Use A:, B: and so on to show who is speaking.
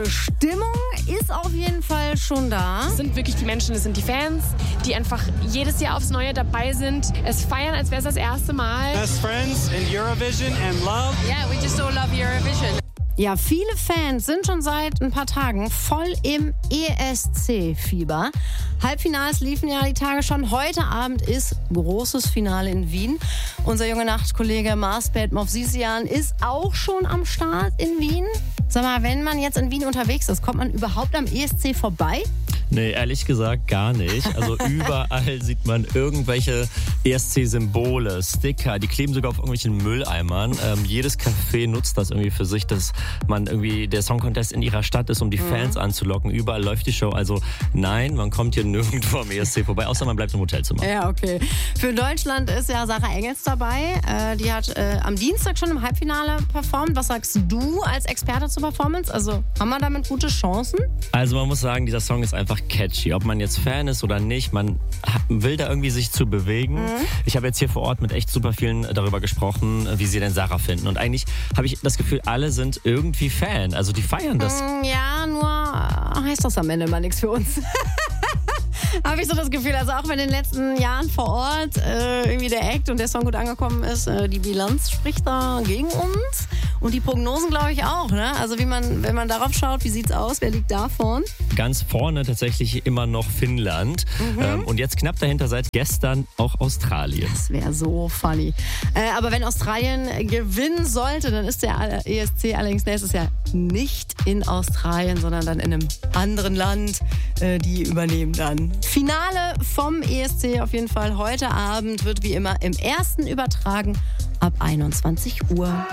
A: Stimmung ist auf jeden Fall schon da.
B: Es sind wirklich die Menschen, es sind die Fans, die einfach jedes Jahr aufs Neue dabei sind, es feiern, als wäre es das erste Mal.
C: Best friends in Eurovision and love.
D: Yeah, we just all love Eurovision.
A: Ja, viele Fans sind schon seit ein paar Tagen voll im ESC-Fieber. Halbfinals liefen ja die Tage schon. Heute Abend ist großes Finale in Wien. Unser junge Nachtkollege Marsbet Movsisian ist auch schon am Start in Wien. Sag mal, wenn man jetzt in Wien unterwegs ist, kommt man überhaupt am ESC vorbei?
E: Nee, ehrlich gesagt gar nicht. Also überall sieht man irgendwelche ESC-Symbole, Sticker, die kleben sogar auf irgendwelchen Mülleimern. Jedes Café nutzt das irgendwie für sich, dass man irgendwie der Song Contest in ihrer Stadt ist, um die Fans anzulocken. Überall läuft die Show. Also nein, man kommt hier nirgendwo am ESC vorbei, außer man bleibt im Hotelzimmer.
A: Ja, okay. Für Deutschland ist ja Sarah Engels dabei. Die hat am Dienstag schon im Halbfinale performt. Was sagst du als Experte zur Performance? Also haben wir damit gute Chancen?
E: Also man muss sagen, dieser Song ist einfach catchy. Ob man jetzt Fan ist oder nicht, man will da irgendwie sich zu bewegen. Ich habe jetzt hier vor Ort mit echt super vielen darüber gesprochen, wie sie denn Sarah finden. Und eigentlich habe ich das Gefühl, alle sind irgendwie Fan. Also die feiern das.
A: Ja, nur heißt das am Ende mal nichts für uns. Habe ich so das Gefühl, also auch wenn in den letzten Jahren vor Ort irgendwie der Act und der Song gut angekommen ist, die Bilanz spricht da gegen uns und die Prognosen glaube ich auch, ne? Also wenn man darauf schaut, wie sieht's aus, wer liegt da vorn?
E: Ganz vorne tatsächlich immer noch Finnland und jetzt knapp dahinter seit gestern auch Australien.
A: Das wäre so funny. Aber wenn Australien gewinnen sollte, dann ist der ESC allerdings nächstes Jahr nicht in Australien, sondern dann in einem anderen Land. Die übernehmen dann. Finale vom ESC auf jeden Fall heute Abend wird wie immer im Ersten übertragen ab 21 Uhr.